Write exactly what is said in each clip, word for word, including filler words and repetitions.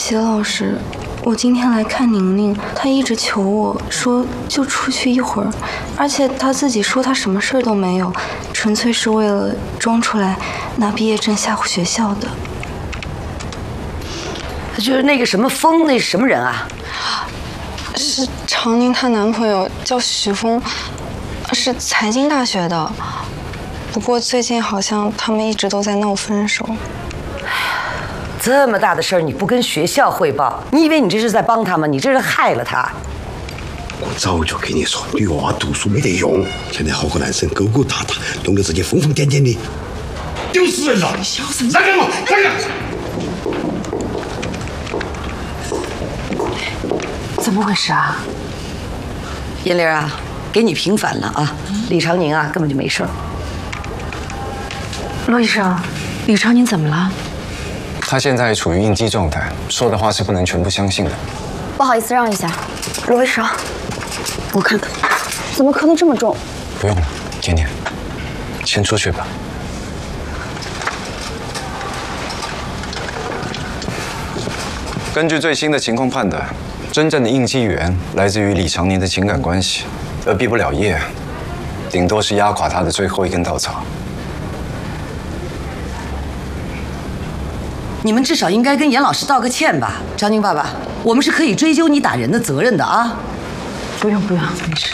齐老师，我今天来看宁宁，她一直求我说就出去一会儿，而且她自己说她什么事儿都没有，纯粹是为了装出来拿毕业证吓唬学校的。 就是那个什么风，那是什么人啊？ 是常宁她男朋友，叫徐峰，是财经大学的。不过最近好像他们一直都在闹分手。 这么大的事儿你不跟学校汇报，你以为你这是在帮他吗？你这是害了他。 我早就跟你说，女娃读书没得用。现在好个男生勾勾搭搭，弄得自己疯疯癫癫的，丢死人了！小声，让开我，让开！ 怎么回事啊？ 燕玲啊，给你平反了啊！李长宁啊，根本就没事儿。 罗医生，李长宁怎么了？ 他现在处于应激状态，说的话是不能全部相信的。 不好意思，让一下。罗医生，我看看，怎么磕得这么重？ 不用了，甜甜，先出去吧。根据最新的情况判断，真正的应激源来自于李长宁的情感关系，而毕不了业，顶多是压垮他的最后一根稻草。 你们至少应该跟严老师道个歉吧，张宁爸爸，我们是可以追究你打人的责任的啊。 不用不用，没事。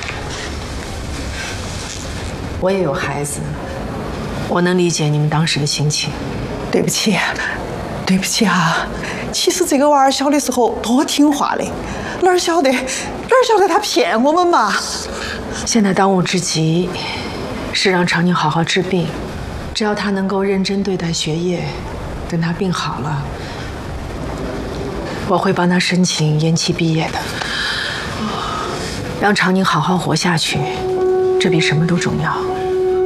我也有孩子，我能理解你们当时的心情。 对不起，对不起啊！其实这个娃儿小的时候多听话的，哪儿晓得哪儿晓得他骗我们嘛！ 现在当务之急是让常宁好好治病，只要他能够认真对待学业。等他病好了，我会帮他申请延期毕业的，让常宁好好活下去，这比什么都重要。